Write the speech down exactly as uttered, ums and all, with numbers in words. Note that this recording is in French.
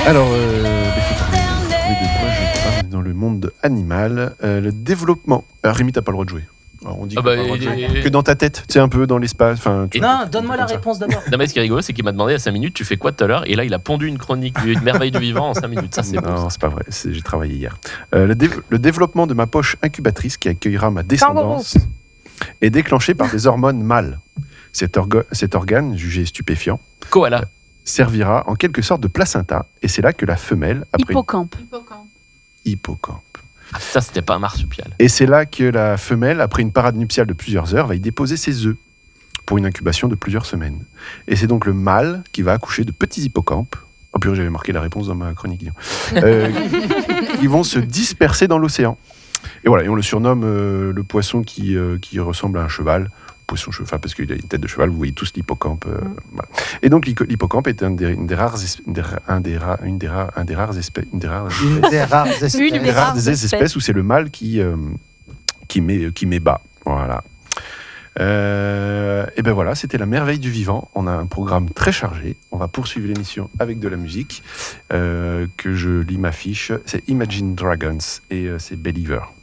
Alors, euh, de quoi je parle dans le monde animal, euh, le développement. Euh, Rémi, t'as pas le droit de jouer. Alors, on dit ah qu'on bah, a pas le droit de et... jouer. Que dans ta tête, tu sais, un peu dans l'espace. Tu non, donne-moi la réponse d'abord. Non, mais ce qui est rigolo, c'est qu'il m'a demandé à cinq minutes, tu fais quoi tout à l'heure? Et là, il a pondu une chronique, une merveille du vivant en cinq minutes. Ça, c'est non, bon. c'est pas vrai. C'est, j'ai travaillé hier. Euh, le, dé- le développement de ma poche incubatrice qui accueillera ma descendance est déclenché par des hormones mâles. Cet, orga- cet organe, jugé stupéfiant, Koala. servira en quelque sorte de placenta. Et c'est là que la femelle... Après Hippocampe. Hippocampe. Hippocampe. Ah, ça, c'était pas un marsupial. Et c'est là que la femelle, après une parade nuptiale de plusieurs heures, va y déposer ses œufs pour une incubation de plusieurs semaines. Et c'est donc le mâle qui va accoucher de petits hippocampes. Oh purée, j'avais marqué la réponse dans ma chronique. Euh, qui vont se disperser dans l'océan. Et voilà, et on le surnomme euh, le poisson qui, euh, qui ressemble à un cheval. Poisson cheval, parce qu'il a une tête de cheval, vous voyez tous l'hippocampe. Euh, mm. voilà. Et donc l'hippocampe est un des, une des rares espèces, un des rares, une des rares, un des rares espèces, une des rares espèces, une des rares espèces, une des rares espèces, espèces où c'est le mâle qui euh, qui met qui met bas. Voilà. Euh, et ben voilà, c'était la merveille du vivant. On a un programme très chargé. On va poursuivre l'émission avec de la musique euh, que je lis ma fiche. C'est Imagine Dragons et euh, c'est Believer.